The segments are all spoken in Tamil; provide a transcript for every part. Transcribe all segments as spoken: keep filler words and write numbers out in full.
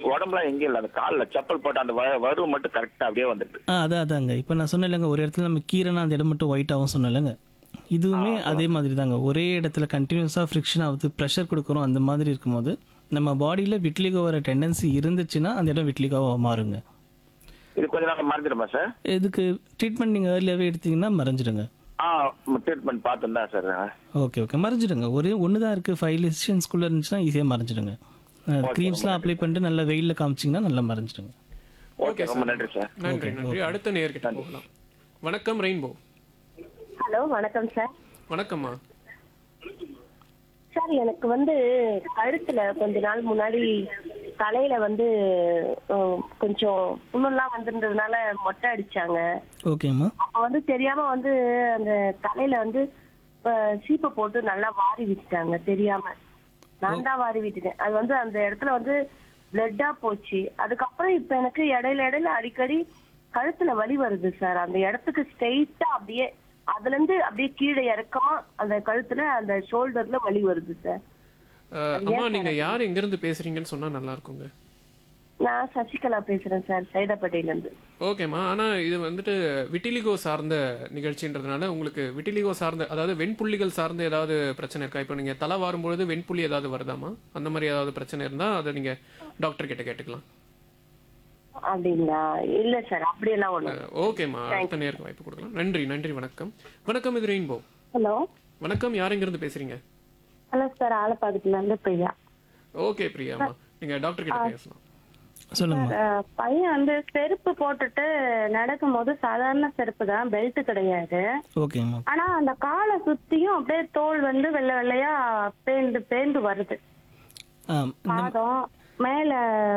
உடம்புலாம் எங்கேயும் இல்ல. அந்த கால்ல செப்பல் போட்டு அந்த வ- வரு மட்டும் கரெக்டா அப்படியே வந்துட்டு. ஆ அதான் அதாங்க. இப்போ நான் சொன்னேன் இல்லைங்க, ஒரு இடத்துல நம்ம கீரைனா அந்த இடம் மட்டும் ஒயிட் ஆகும் சொன்னேன் இல்லைங்க. இதுவுமே அதே மாதிரி தாங்க. ஒரே இடத்துல கண்டினியூஸாக ஃப்ரிக்ஷன் ஆகுது, ப்ரெஷர் கொடுக்குறோம், அந்த மாதிரி இருக்கும்போது நம்ம பாடியில் விட்லிகோ வர டெண்டன்சி இருந்துச்சுன்னா அந்த இடம் விட்லிகோவாக மாறுங்க. இது கொஞ்ச நாள் மறந்துடுமா சார்? இதுக்கு ட்ரீட்மெண்ட் நீங்கள் ஏர்லியாகவே எடுத்தீங்கன்னா மறைஞ்சிடுங்க. ஆ ட்ரீட்மெண்ட் பார்த்துன்னு தான் சார். Okay okay மறைஞ்சிடுங்க. ஒரே ஒன்று தான் இருக்குது, ஃபைவ் லெஷன்ஸ்குள்ளே இருந்துச்சுன்னா ஈஸியாக மறைஞ்சிடுங்க. க்ரீம்ஸ்லாம் அப்ளை பண்ணிட்டு நல்லா வெயிலில் காமிச்சிங்கன்னா நல்லா மறைஞ்சிடுங்க. ஓகே, ரொம்ப நன்றி சார். நன்றி நன்றி. அடுத்த நேயர்கிட்ட போகலாம். வணக்கம் ரெயின்போ. ஹலோ, வணக்கம் சார். வணக்கம்மா. சார், எனக்கு வந்து கழுத்துல கொஞ்ச நாள் முன்னாடி தலையில வந்து அஹ், கொஞ்சம் புண்ணெல்லாம் வந்திருந்ததுனால மொட்டை அடிச்சாங்க. ஓகேம்மா. அப்ப வந்து தெரியாம வந்து அந்த தலையில வந்து அஹ், சீப்பை போட்டு நல்லா வாரி விட்டுட்டாங்க. தெரியாம நான் தான் வாரி விட்டுட்டேன். அது வந்து அந்த இடத்துல வந்து பிளட்டா போச்சு. அதுக்கப்புறம் இப்ப எனக்கு இடையில இடையில அடிக்கடி கழுத்துல வலி வருது சார். அந்த இடத்துக்கு ஸ்ட்ரெயிட்டா அப்படியே அதுல இருந்து அப்படியே கீழே இறக்கமா அந்த கழுத்துல அந்த ஷோல்டர்ல வலி வருது சார். அஹ், அம்மா நீங்க யார் எங்க இருந்து பேசுறீங்கன்னு சொன்னா நல்லா இருக்குங்க. நான் சசிகலா பேசுறேன் சார், சைதாப்பேட்டையில இருந்து. ஓகேம்மா. ஆனா இது வந்துட்டு விட்டிலிகோ சார்ந்த நிகழ்ச்சின்றதுனால உங்களுக்கு விட்டிலிகோ சார்ந்த, அதாவது வெண்புள்ளிகள் சார்ந்த ஏதாவது பிரச்சனை இருக்கா? இப்போ நீங்க தலை வாரும்பொழுது வெண்புள்ளி ஏதாவது வருதாமா? அந்த மாதிரி ஏதாவது பிரச்சனை இருந்தா அதை நீங்க டாக்டர் கிட்ட கேட்டுக்கலாம். அப்படிங்களா? இல்ல சார், அப்படியெல்லாம் ஒண்ணு. ஓகேம்மா. அடுத்த நேருக்கு வாய்ப்பு கொடுக்கலாம். நன்றி நன்றி. வணக்கம். வணக்கம், இது ரெயின்போ. ஹலோ. வணக்கம், யார் எங்க இருந்து பேசுறீங்க? ஹலோ சார், ஆலப்பாக்கத்துல இருந்து பிரியா. ஓகே பிரியாம்மா, நீங்க டாக்டர் கிட்ட பேசலாம். சொல்லுங்கம்மா. அஹ், பையன் வந்து செருப்பு போட்டுட்டு நடக்கும் போது சாதாரண செருப்பு தான், பெல்ட் கிடையாது. ஓகேம்மா. ஆனா அந்த காலை சுத்தியும் அப்படியே தோல் வந்து வெள்ளை வெள்ளையா பேந்து பேந்து வருது. ஆ இந்த பாதம் மேல,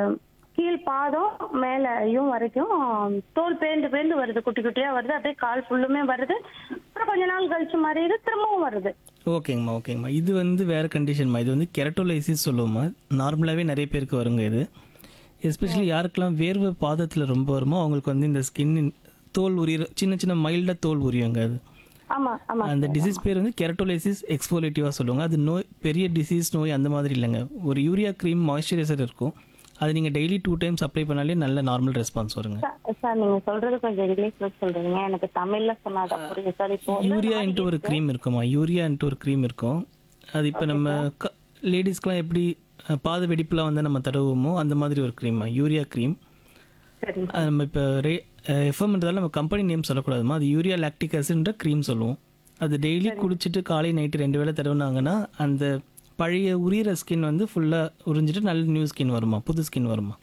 கீழ் பாதம் மேலையும் வரைக்கும் தோல் பேந்து பேந்து வருது, குட்டி குட்டியா வருது. அப்படியே கால் ஃபுல்லுமே வருது. அப்புறம் கொஞ்ச நாள் கழிச்சு மாறிடுது, திரும்பவும் வருது. ஓகேங்கம்மா ஓகேங்கம்மா. இது வந்து வேறு கண்டிஷன்மா. இது வந்து கெரட்டோலைசிஸ் சொல்லுவோம்மா. நார்மலாகவே நிறைய பேருக்கு வருங்க இது. எஸ்பெஷலி யாருக்கெல்லாம் வேர்வை பாதத்தில் ரொம்ப வருமோ அவங்களுக்கு வந்து இந்த ஸ்கின் தோல் உரியிற சின்ன சின்ன மைல்டாக தோல் உரியுங்க. அது ஆமா ஆமா. அந்த டிசீஸ் பேர் வந்து கெரட்டோலைசிஸ் எக்ஸ்ஃபோலேட்டிவாக சொல்லுவாங்க. அது நோய், பெரிய டிசீஸ் நோய் அந்த மாதிரி இல்லைங்க. ஒரு யூரியா க்ரீம் மாய்ஸ்சரைசர் இருக்கும், அது நீங்கள் டெய்லி டூ டைம்ஸ் அப்ளை பண்ணாலே நல்ல நார்மல் ரெஸ்பான்ஸ் வருங்க. சார், சார் நீங்க சொல்றது கொஞ்சம் இங்கிலீஷ்ல சொல்றீங்க, எனக்கு தமிழ்ல சொன்னாதான் புரியுது சார். இப்போ வந்து யூரியான்ட்டு ஒரு க்ரீம் இருக்குமா, யூரியான்ட்டு ஒரு க்ரீம் இருக்கும். அது இப்போ நம்ம க லேடிஸ்க்கெலாம் எப்படி அஹ், பாத வெடிப்புலாம் வந்து நம்ம தடவுமோ அந்த மாதிரி ஒரு க்ரீமா, யூரியா க்ரீம். சரிங்க. அது நம்ம இப்போ ரே எஃப்எம்ன்றதால நம்ம கம்பெனி நேம் சொல்லக்கூடாதுமா. அது யூரியா லாக்டிக் ஆசிட்ன்ற க்ரீம் சொல்லுவோம். அது டெய்லி குடிச்சிட்டு காலை நைட்டு ரெண்டு வேளை தடவுனாங்கன்னா அந்த பழைய உரியிற ஸ்கின் வந்து ஃபுல்லாக உறிஞ்சிட்டு நல்ல நியூ ஸ்கின் வருமா, புது ஸ்கின் வருமா.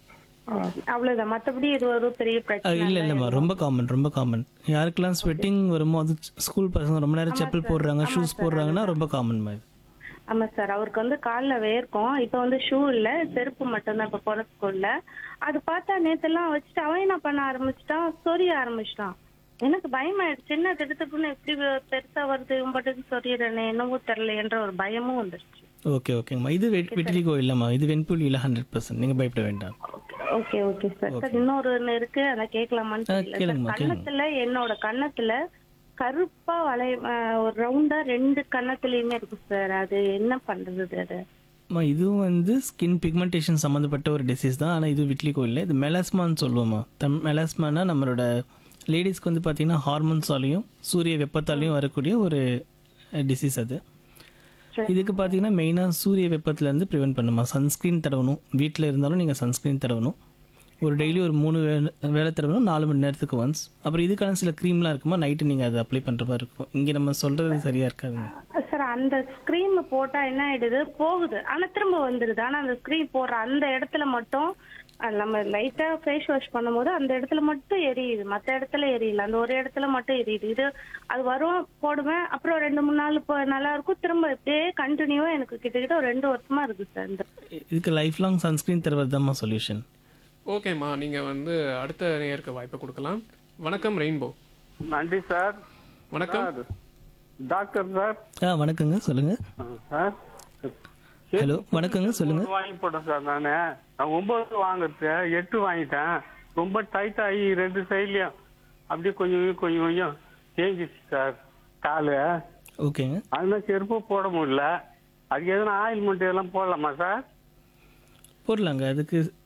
அவ்வளவுதான், மத்தபடி இது ஒரு பெரிய பிரச்சனை இல்லை இல்லைம்மா, ரொம்ப காமன் ரொம்ப காமன். யாருக்கெல்லாம் ஸ்வெட்டிங் வருமோ, அது ஸ்கூல் பசங்க ரொம்ப நேரம் செப்பல் போடுறாங்க, ஷூஸ் போடுறாங்கன்னா ரொம்ப காமன் மாதிரி. ஆமா சார், அவருக்கு வந்து கால்ல வேர்க்கும். இப்ப வந்து ஷூ இல்ல, செருப்பு மட்டும்தான் இப்ப போற ஸ்கூல்ல. அது பார்த்தா நேத்தெல்லாம் வச்சுட்டு அவன் என்ன பண்ண ஆரம்பிச்சுட்டான், சொரிய ஆரம்பிச்சிட்டான். எனக்கு பயமாயிடுச்சு, என்ன திடுத்துப்புன்னு எப்படி பெருசா வருது இம்பட்டுன்னு சொரியறேனே, என்னவோ தெரியல என்ற ஒரு பயமும் வந்துருச்சு. ஓகே ஓகேங்கம்மா. இது வெ வெட்டிலிகோ இல்லைம்மா, இது வெண்புலி இல்லை, ஹண்ட்ரட் பர்சன்ட் நீங்கள் பயப்பட வேண்டாம். Okay okay sir. சார் இன்னொரு ஒண்ணு இருக்கு, அதை கேட்கலாமான்னு தெரியல சார். கேளுங்கம்மா கேளுங்க. கன்னத்துல, என்னோட கன்னத்துல கருப்பா வளைய அஹ், ஒரு ரவுண்டா ரெண்டு கன்னத்துலயுமே இருக்கு சார். அது என்ன பண்றது அது? அம்மா இதுவும் வந்து ஸ்கின் பிக்மெண்டேஷன் சம்மந்தப்பட்ட ஒரு டிசீஸ் தான். ஆனால் இது விட்லிகோ இல்லை, இது மெலாஸ்மான்னு சொல்லுவோம்மா. தம் மெலாஸ்மானா நம்மளோட லேடிஸ்க்கு வந்து பார்த்திங்கன்னா ஹார்மோன்ஸாலையும் சூரிய வெப்பத்தாலையும் வரக்கூடிய ஒரு டிசீஸ் அது. இதுக்கு பார்த்தீங்கன்னா மெயினாக சூரிய வெப்பத்துலேருந்து ப்ரிவென்ட் பண்ணுமா. சன்ஸ்க்ரீன் தடவணும், வீட்டில் இருந்தாலும் நீங்கள் சன்ஸ்க்ரீன் தடவணும். ஒரு டெய்லி ஒரு மூணு வேலை வேலை தடவணும், நாலு மணி நேரத்துக்கு ஒன்ஸ். அப்புறம் இதுக்கான சில க்ரீம்லாம் இருக்குமா, நைட்டு நீங்கள் அதை அப்ளை பண்ணுற மாதிரி இருக்கும். இங்கே நம்ம சொல்கிறது சரியாக இருக்காதுங்க சார். அந்த ஸ்கிரீம் போட்டா என்ன ஆயிடுது, போகுது ஆனா திரும்ப வந்துடுது. ஆனா அந்த ஸ்கிரீம் போடுற அந்த இடத்துல மட்டும் அது நம்ம லைட்டா ஃபேஸ் வாஷ் பண்ணும்போது அந்த இடத்துல மட்டும் எரியுது, மத்த இடத்துல எரியல, அந்த ஒரு இடத்துல மட்டும் எரியுது. இது அது வரும், போடுவேன், அப்புறம் ரெண்டு மூணு நாள் இப்போ நல்லா இருக்கும், திரும்ப இப்படியே கண்டினியூவா எனக்கு கிட்டத்தட்ட ஒரு ரெண்டு வருஷமா இருக்கு சார். இந்த இதுக்கு லைஃப் லாங் சன்ஸ்க்ரீன் தருவது தான்மா சொல்யூஷன். ஓகேம்மா, நீங்க வந்து அடுத்த நேயருக்கு வாய்ப்பு கொடுக்கலாம். வணக்கம் ரெயின்போ. நன்றி சார். வணக்கம் டாக்டர் சார். ஆ வணக்கங்க, சொல்லுங்கள். சார் ஹலோ வணக்கங்க, சொல்லுங்கள். வாங்கி போட்டேன் சார். நானு நான் ஒன்பது வாங்குறது எட்டு வாங்கிட்டேன். ரொம்ப டைட் ஆகி ரெண்டு சைட்லயும் அப்படியே கொஞ்சம் கொஞ்சம் கொஞ்சம் தேஞ்சிச்சு சார் காலு. ஓகேங்க. அதனால செருப்பு போட முடியல. அதுக்கு எதனா ஆயில்மெண்ட் எல்லாம் போடலாமா சார்? போடலாங்க. அதுக்கு